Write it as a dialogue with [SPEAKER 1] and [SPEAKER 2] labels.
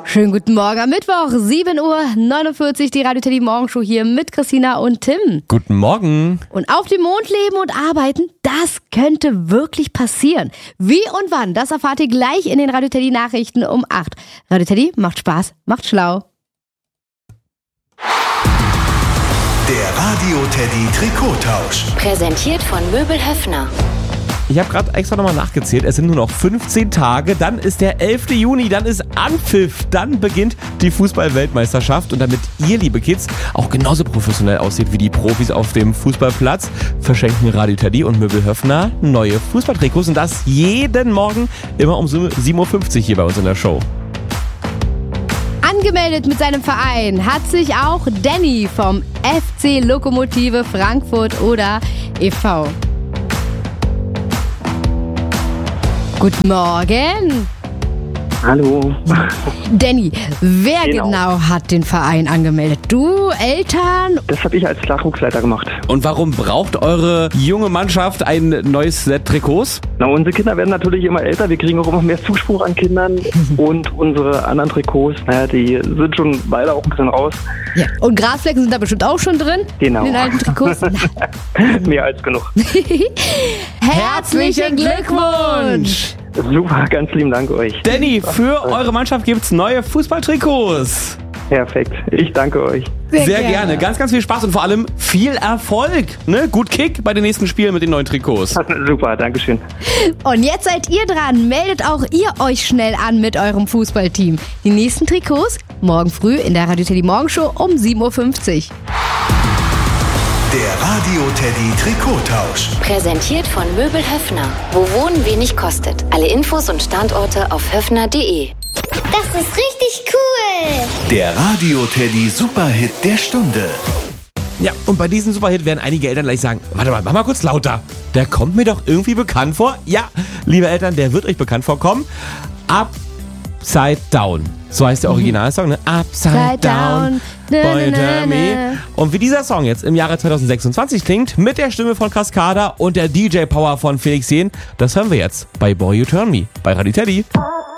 [SPEAKER 1] Schönen guten Morgen am Mittwoch, 7:49 Uhr, die Radio Teddy Morgenshow hier mit Christina und Tim.
[SPEAKER 2] Guten Morgen.
[SPEAKER 1] Und auf dem Mond leben und arbeiten, das könnte wirklich passieren. Wie und wann, das erfahrt ihr gleich in den Radio Teddy Nachrichten um 8. Radio Teddy macht Spaß, macht schlau.
[SPEAKER 3] Der Radio Teddy Trikottausch.
[SPEAKER 4] Präsentiert von Möbel Höffner.
[SPEAKER 2] Ich habe gerade extra nochmal nachgezählt, es sind nur noch 15 Tage, dann ist der 11. Juni, dann ist Anpfiff, dann beginnt die Fußball-Weltmeisterschaft und damit ihr, liebe Kids, auch genauso professionell aussieht wie die Profis auf dem Fußballplatz, verschenken Radio Teddy und Möbel Höffner neue Fußballtrikots und das jeden Morgen immer um 7:50 Uhr hier bei uns in der Show.
[SPEAKER 1] Angemeldet mit seinem Verein hat sich auch Danny vom FC Lokomotive Frankfurt oder e.V. Guten Morgen.
[SPEAKER 5] Hallo.
[SPEAKER 1] Danny, wer genau hat den Verein angemeldet? Du, Eltern?
[SPEAKER 5] Das habe ich als Nachwuchsleiter gemacht.
[SPEAKER 2] Und warum braucht eure junge Mannschaft ein neues Set Trikots?
[SPEAKER 5] Na, unsere Kinder werden natürlich immer älter. Wir kriegen auch immer mehr Zuspruch an Kindern. Und unsere anderen Trikots, die sind schon beide auch ein bisschen raus.
[SPEAKER 1] Ja. Und Grasflecken sind da bestimmt auch schon drin?
[SPEAKER 5] Genau.
[SPEAKER 1] In den alten Trikots?
[SPEAKER 5] Mehr als genug.
[SPEAKER 1] Herzlichen Glückwunsch!
[SPEAKER 5] Super, ganz lieben Dank euch.
[SPEAKER 2] Danny, für eure Mannschaft gibt's neue Fußballtrikots.
[SPEAKER 5] Perfekt. Ich danke euch.
[SPEAKER 2] Sehr gerne. Ganz, ganz viel Spaß und vor allem viel Erfolg. Ne? Gut Kick bei den nächsten Spielen mit den neuen Trikots.
[SPEAKER 5] Super, Dankeschön.
[SPEAKER 1] Und jetzt seid ihr dran. Meldet auch ihr euch schnell an mit eurem Fußballteam. Die nächsten Trikots morgen früh in der Radio Teddy Morgenshow um 7:50 Uhr.
[SPEAKER 3] Der Radio Teddy Trikottausch.
[SPEAKER 4] Präsentiert von Möbel Höffner. Wo Wohnen wenig kostet. Alle Infos und Standorte auf höffner.de.
[SPEAKER 6] Das ist richtig cool.
[SPEAKER 3] Der Radio Teddy Superhit der Stunde.
[SPEAKER 2] Ja, und bei diesem Superhit werden einige Eltern gleich sagen, warte mal, mach mal kurz lauter. Der kommt mir doch irgendwie bekannt vor. Ja, liebe Eltern, der wird euch bekannt vorkommen. Upside Down. So heißt der Originalsong, ne? Upside Down, Boy You Turn Me. Und wie dieser Song jetzt im Jahre 2026 klingt, mit der Stimme von Cascada und der DJ-Power von Felix Jähn, das hören wir jetzt bei Boy You Turn Me, bei Radio Teddy.